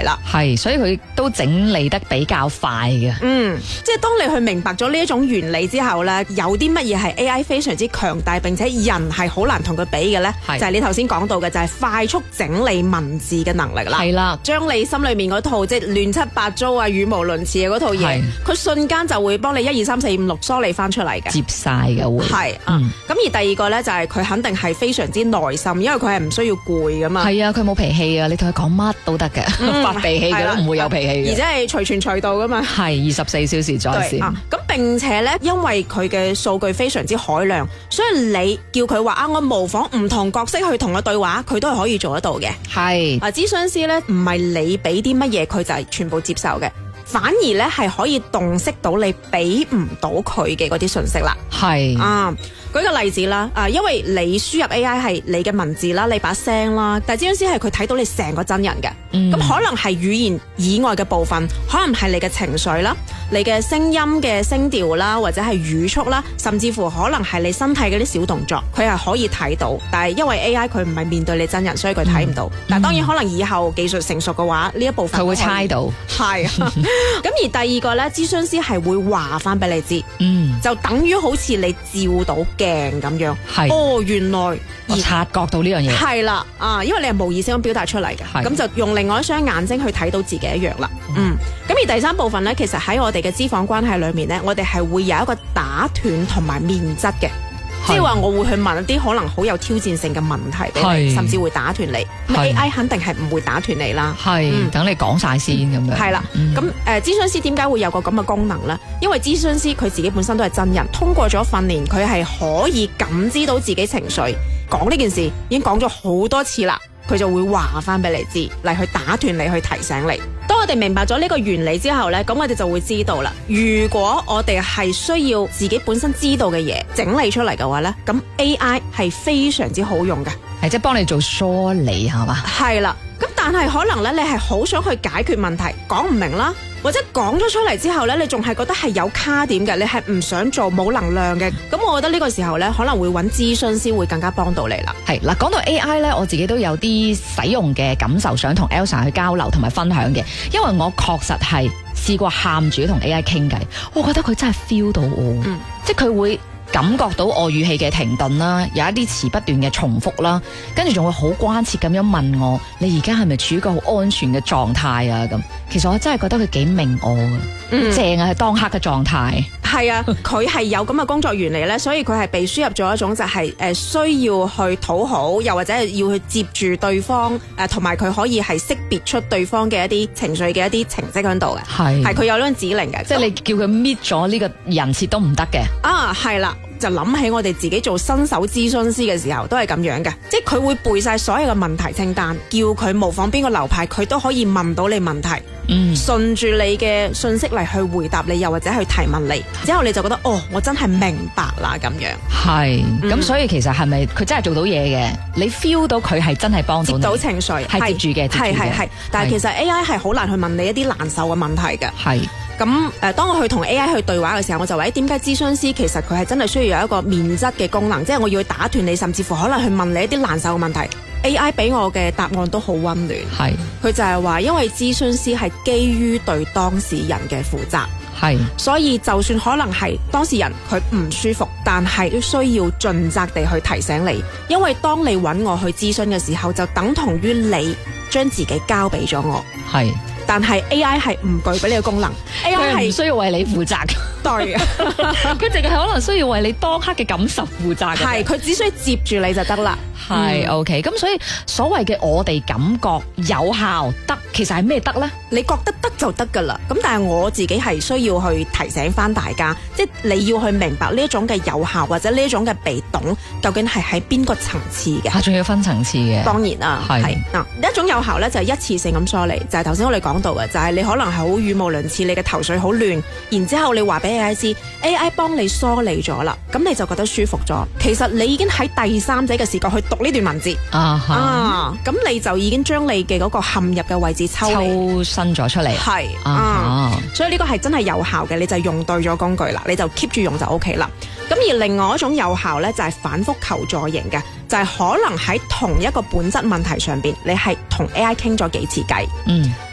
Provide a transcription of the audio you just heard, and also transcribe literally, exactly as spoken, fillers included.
啦。 係，所以佢都整理得比較快嘅。 嗯，即係當你去明白咗呢一種原理之後咧，有啲乜嘢係 A I 非常之強大，並且人係好難同佢比嘅咧，就係你頭先講到嘅，就係快速整理文字嘅能力啦。 係啦， 將你心裏面嗰套即係亂七八糟啊、語無倫次嘅嗰套嘢，佢瞬間就會幫你一二三四五六梳理翻出嚟嘅， 接晒嘅會。 係啊，咁、嗯、而第二個咧就係佢肯定係非常之耐心，因為佢係唔需要攰噶嘛。 係啊，佢冇脾氣啊，你同佢講乜都得嘅，嗯、發脾氣嘅都唔會有脾氣嘅， 而且係隨傳隨到噶嘛。 係二十四小時在線。 咁、啊、並且咧，因為佢嘅數據非常之海量，所以你叫佢話啊，我模仿唔同角色去同佢對話，佢都係可以做得到嘅。 係啊，諮詢師咧唔係你俾啲乜嘢，佢就係全部接受嘅。反而咧係可以洞悉到你俾唔到佢嘅嗰啲信息啦。係啊，舉個例子啦，啊，因為你輸入 A I 係你嘅文字啦，你把聲啦，但係諮詢師係佢睇到你成個真人嘅，咁、嗯、可能係語言以外嘅部分，可能係你嘅情緒啦，你嘅聲音嘅聲調啦，或者係語速啦，甚至乎可能係你身體嗰啲小動作，佢係可以睇到。但係因為 A I 佢唔係面對你真人，所以佢睇唔到。嗯、但係當然可能以後技術成熟嘅話，呢一部分佢會猜到。係。咁而第二個咧，諮詢師係會話翻俾你知，嗯，就等於好似你照到鏡咁樣，係哦，原來我察覺到呢樣嘢， 係啦，啊，因為你係無意識咁表達出嚟嘅，咁就用另外一雙眼睛去睇到自己一樣啦，嗯，咁、嗯、而第三部分咧，其實喺我哋嘅諮訪關係裏面咧，我哋係會有一個打斷同埋面質嘅。即係話我會去問一啲可能好有挑戰性嘅問題俾你，甚至會打斷你。A I 肯定係唔會打斷你啦。係，等、嗯、你講晒先咁樣。係啦，咁誒、嗯，諮詢師點解會有個咁嘅功能咧？因為諮詢師佢自己本身都係真人，通過咗訓練，佢係可以感知到自己情緒。講呢件事已經講咗好多次啦，佢就會話翻俾你知，嚟去打斷你，去提醒你。當我哋明白咗呢個原理之後呢，咁我哋就會知道啦。如果我哋係需要自己本身知道嘅嘢整理出嚟嘅話呢，咁 A I 係非常之好用嘅，係即係幫你做梳理係嘛？係啦，咁但係可能呢，你係好想去解決問題，講唔明啦，或者講咗出嚟之後呢，你仲係覺得係有卡點嘅，你係唔想做冇能量嘅，咁我覺得呢個時候呢，可能會揾諮詢師會更加幫到你啦。係嗱，講到 A I 呢，我自己都有啲使用嘅感受，想同 Elsa 去交流同埋分享嘅。因為我確實係試過喊住同 A I 傾偈，我覺得佢真係 feel 到我，嗯、即係佢會感覺到我語氣嘅停頓啦，有一啲詞不斷嘅重複啦，跟住仲會好關切咁樣問我，你而家係咪處於一個好安全嘅狀態啊？咁其實我真係覺得佢幾明我嘅，嗯、正啊，係當刻嘅狀態。係啊，佢係有咁嘅工作原理咧，所以佢係被輸入咗一種就係誒需要去討好，又或者係要去接住對方誒，同埋佢可以係識別出對方嘅一啲情緒嘅一啲程式喺度嘅。係係佢有呢種指令嘅，即係你叫佢搣咗呢個人設都唔得嘅。啊，係啦。就諗起我哋自己做新手諮詢師嘅時候都係咁樣嘅，即係佢會背晒所有嘅問題清單，叫佢模仿邊個流派，佢都可以問到你問題，嗯，順住你嘅信息嚟去回答你，又或者去提問你，之後你就覺得哦，我真係明白啦咁樣。係，咁、嗯、所以其實係咪佢真係做到嘢嘅？你 feel 到佢係真係幫到你，接到情緒，係接住嘅，係係係。但係其實 A I 係好難去問你一啲難受嘅問題嘅。係。咁誒、呃，當我去同 A I 去對話嘅時候，我就話：點解諮詢師其實佢係真係需要有一個面質嘅功能，即係我要去打斷你，甚至乎可能去問你一啲難受嘅問題。A I 俾我嘅答案都好溫暖，係佢就係話，因為諮詢師係基於對當事人嘅負責，係所以就算可能係當事人佢唔舒服，但係都需要盡責地去提醒你，因為當你揾我去諮詢嘅時候，就等同於你將自己交俾咗我，係。但係 A I 係唔具備呢個功能 ，A I 係唔需要為你負責。對，佢淨係可能需要為你當刻嘅感受負責。係，佢只需要接住你就得啦。係 OK，咁所以所謂嘅我哋感覺有效得，其實係咩得呢？你覺得得就得噶啦。咁但係我自己係需要去提醒翻大家，即係你要去明白呢一種嘅有效或者呢一種嘅被動，究竟係喺邊個層次嘅？啊，仲要分層次嘅。當然啦，係嗱，一種有效咧就係一次性咁梳理，就係頭先我哋講到嘅，就係、是、你可能係好語無倫次，你嘅頭緒好亂，然之後你話俾 A I 知 ，A I 幫你梳理咗啦，咁你就覺得舒服咗。其實你已經喺第三者嘅視角去讀呢段文字啊，咁、啊、你就已經將你嘅嗰個陷入嘅位置抽抽身咗出嚟，係啊，啊，所以呢個係真係有效嘅，你就用對咗工具啦，你就 keep 住用就 O K 啦。咁而另外一種有效咧，就係、是、反覆求助型嘅，就係、是、可能喺同一個本質問題上邊，你係同 A I 傾咗幾次偈，嗯，